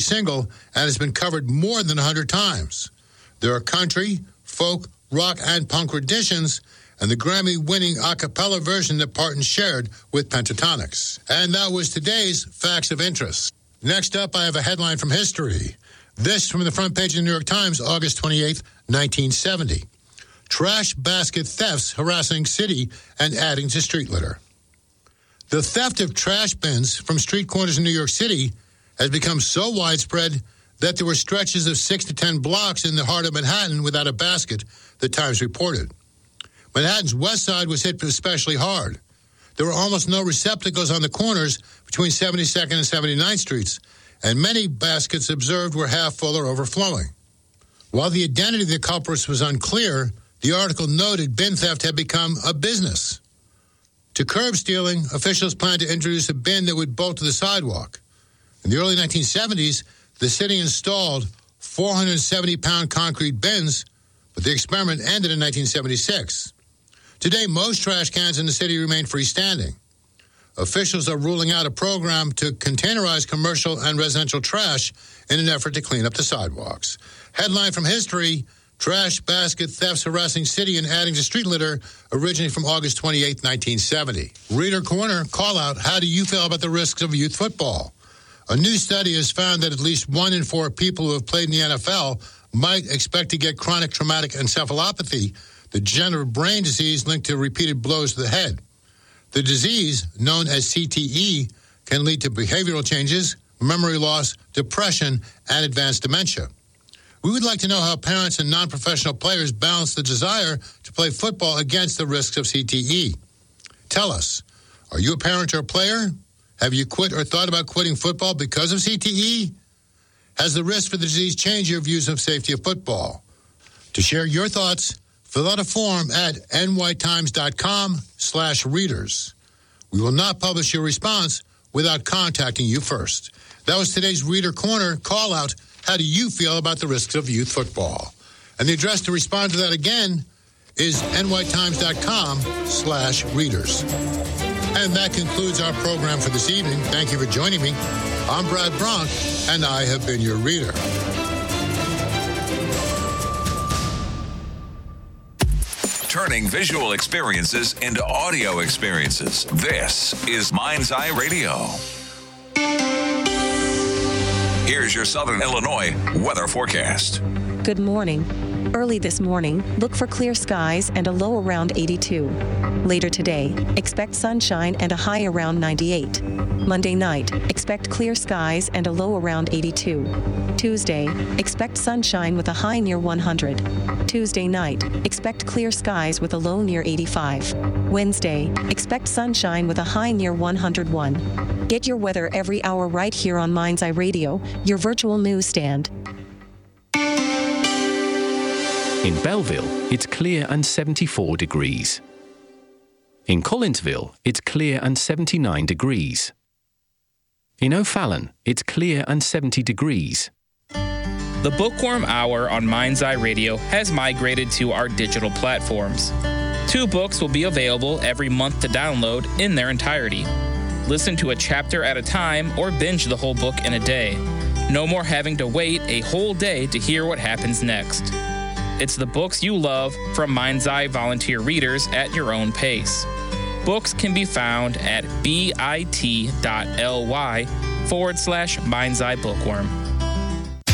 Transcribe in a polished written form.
single and has been covered more than 100 times. There are country, folk, rock, and punk renditions, and the Grammy-winning a cappella version that Parton shared with Pentatonix. And that was today's Facts of Interest. Next up, I have a headline from history. This from the front page of the New York Times, August 28, 1970. Trash basket thefts harassing city and adding to street litter. The theft of trash bins from street corners in New York City has become so widespread that there were stretches of 6 to 10 blocks in the heart of Manhattan without a basket, the Times reported. Manhattan's west side was hit especially hard. There were almost no receptacles on the corners between 72nd and 79th Streets, and many baskets observed were half full or overflowing. While the identity of the culprits was unclear, the article noted bin theft had become a business. To curb stealing, officials planned to introduce a bin that would bolt to the sidewalk. In the early 1970s, the city installed 470-pound concrete bins, but the experiment ended in 1976. Today, most trash cans in the city remain freestanding. Officials are ruling out a program to containerize commercial and residential trash in an effort to clean up the sidewalks. Headline from history, trash basket thefts harassing city and adding to street litter, originating from August 28, 1970. Reader Corner, call out, how do you feel about the risks of youth football? A new study has found that at least 1 in 4 people who have played in the NFL might expect to get chronic traumatic encephalopathy, the degenerative brain disease linked to repeated blows to the head. The disease, known as CTE, can lead to behavioral changes, memory loss, depression, and advanced dementia. We would like to know how parents and non-professional players balance the desire to play football against the risks of CTE. Tell us, are you a parent or a player? Have you quit or thought about quitting football because of CTE? Has the risk for the disease changed your views of safety of football? To share your thoughts, fill out a form at nytimes.com/readers. We will not publish your response without contacting you first. That was today's Reader Corner. Call out, how do you feel about the risks of youth football? And the address to respond to that again is nytimes.com/readers. And that concludes our program for this evening. Thank you for joining me. I'm Brad Bronk, and I have been your reader. Turning visual experiences into audio experiences. This is Mind's Eye Radio. Here's your Southern Illinois weather forecast. Good morning. Early this morning, look for clear skies and a low around 82. Later today, expect sunshine and a high around 98. Monday night, expect clear skies and a low around 82. Tuesday, expect sunshine with a high near 100. Tuesday night, expect clear skies with a low near 85. Wednesday, expect sunshine with a high near 101. Get your weather every hour right here on Mind's Eye Radio, your virtual newsstand. In Belleville, it's clear and 74 degrees. In Collinsville, it's clear and 79 degrees. In O'Fallon, it's clear and 70 degrees. The Bookworm Hour on Mind's Eye Radio has migrated to our digital platforms. 2 books will be available every month to download in their entirety. Listen to a chapter at a time or binge the whole book in a day. No more having to wait a whole day to hear what happens next. It's the books you love from Mind's Eye volunteer readers at your own pace. Books can be found at bit.ly/Mind's Eye Bookworm.